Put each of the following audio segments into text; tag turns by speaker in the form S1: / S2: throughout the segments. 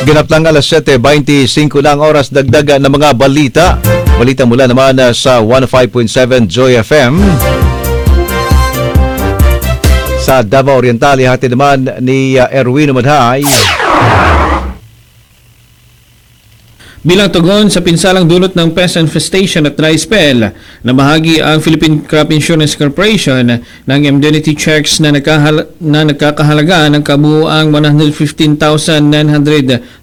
S1: Ganap lang alas 7:25 lang oras, dagdaga ng mga balita. Balita mula naman sa 105.7 Joy FM. Sa Davao Oriental, ihati naman ni Erwin Umadhay.
S2: Bilang tugon sa pinsalang dulot ng pest infestation at dry spell, namahagi ang Philippine Crop Insurance Corporation ng indemnity checks na nagkakahalaga ng kabuuang 115,934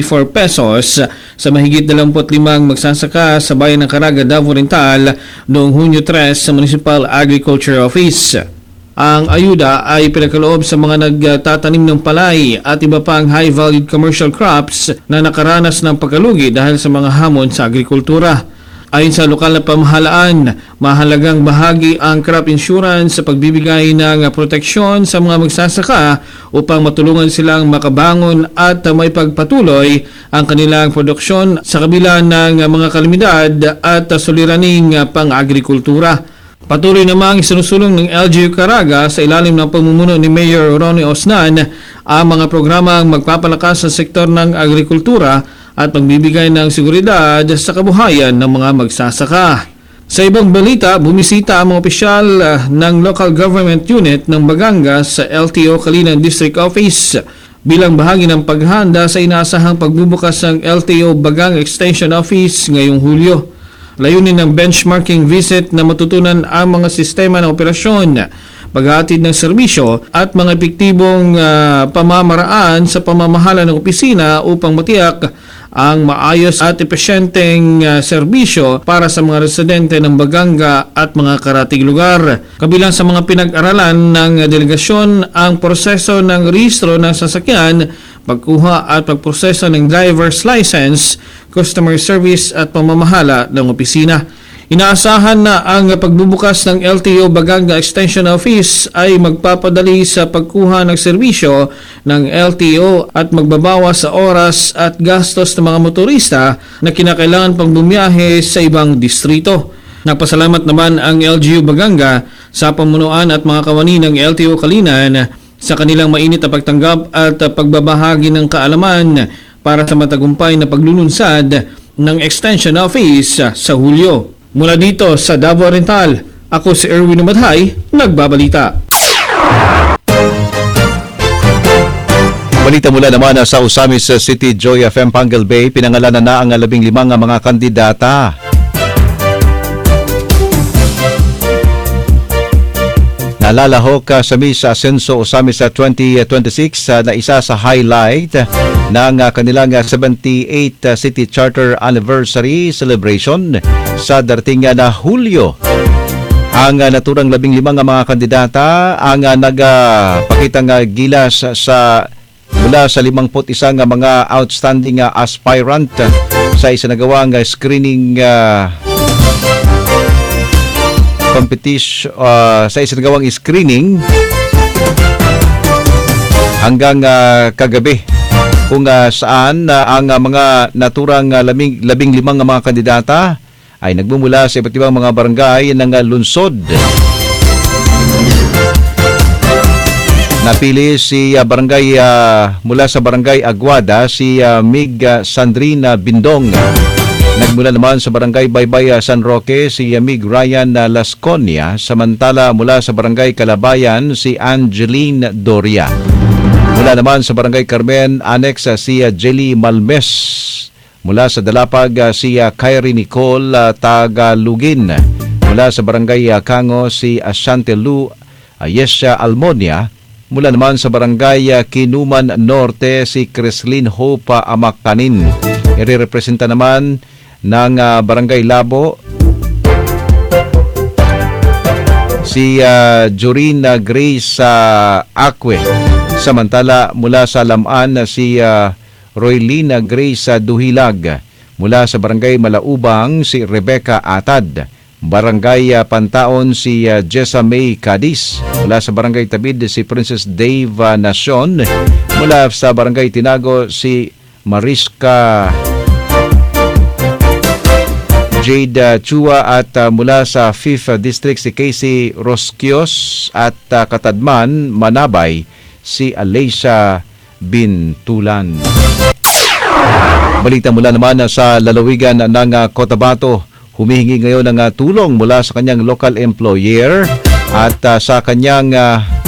S2: pesos sa mahigit 25 magsasaka sa bayan ng Caraga, Davao Oriental noong Hunyo 3 sa Municipal Agriculture Office. Ang ayuda ay pinagkaloob sa mga nagtatanim ng palay at iba pang high-valued commercial crops na nakaranas ng pagkalugi dahil sa mga hamon sa agrikultura. Ayon sa lokal na pamahalaan, mahalagang bahagi ang crop insurance sa pagbibigay ng proteksyon sa mga magsasaka upang matulungan silang makabangon at may pagpatuloy ang kanilang produksyon sa kabila ng mga kalamidad at suliraning pang-agrikultura. Patuloy namang isinusulong ng LGU Caraga sa ilalim ng pamumuno ni Mayor Ronnie Osnan ang mga programang magpapalakas sa sektor ng agrikultura at magbibigay ng seguridad sa kabuhayan ng mga magsasaka. Sa ibang balita, bumisita ang mga opisyal ng Local Government Unit ng Bagangas sa LTO Kalinan District Office bilang bahagi ng paghahanda sa inaasahang pagbubukas ng LTO Bagang Extension Office ngayong Hulyo. Layunin ng benchmarking visit na matutunan ang mga sistema ng operasyon, paghatid ng serbisyo at mga epektibong pamamaraan sa pamamahala ng opisina upang matiyak ang maayos at epesyenteng serbisyo para sa mga residente ng Baganga at mga karatig lugar. Kabilang sa mga pinag-aralan ng delegasyon ang proseso ng rehistro ng sasakyan, pagkuha at pagproseso ng driver's license, customer service at pamamahala ng opisina. Inaasahan na ang pagbubukas ng LTO Baganga Extension Office ay magpapadali sa pagkuha ng serbisyo ng LTO at magbabawas sa oras at gastos ng mga motorista na kinakailangan pang bumiyahe sa ibang distrito. Nagpasalamat naman ang LGU Baganga sa pamunuan at mga kawani ng LTO Kalinan sa kanilang mainit na pagtanggap at pagbabahagi ng kaalaman para sa matagumpay na paglulunsad ng Extension Office sa Hulyo. Mula dito sa Davao Oriental, ako si Erwin Umadhay, nagbabalita.
S1: Balita mula naman sa Usamis City, Joy FM, Pangal Bay, pinangalanan na ang 15 mga kandidata. Nalalahok sa Miss Asenso Usamis 2026 na isa sa highlight ng kanilang 78th City Charter Anniversary Celebration sa darating na Hulyo. Ang naturang 15 mga kandidata ang nagpakitang gilas mula sa 51 mga outstanding aspirant sa isinagawang screening competition sa isinagawang screening hanggang kagabi kung saan ang mga naturang 15 mga kandidata ay nagmumula sa iba't ibang mga barangay ng lungsod. Napili si barangay mula sa barangay Aguada si Mig Sandrina Bindong. Nagmula naman sa barangay Baybay San Roque si Mig Ryan Lasconia, samantala mula sa barangay Calabayan si Angeline Doria. Mula naman sa barangay Carmen Annex si Jelly Malmes. Mula sa Dalapag si Kyrie Nicole Tagalugin. Mula sa barangay Kango si Asante Lu Yesha Almonia. Mula naman sa barangay Kinuman Norte si Crislin Hope Amakanin. Irerepresenta naman ng barangay Labo si Jorina Grace Acque. Samantala mula sa Lamaan si Roylina Grace Duhilag. Mula sa barangay Malaubang si Rebecca Atad. Barangay Pantaon si Jessa May Cadiz. Mula sa barangay Tabid si Princess Dave Nacion. Mula sa barangay Tinago si Mariska Jade Chua at mula sa 5th District si Casey Rosquios at Katadman, Manabay si Alicia Bintulan. Balita mula naman sa lalawigan ng Cotabato, humihingi ngayon ng tulong mula sa kanyang local employer at sa kanyang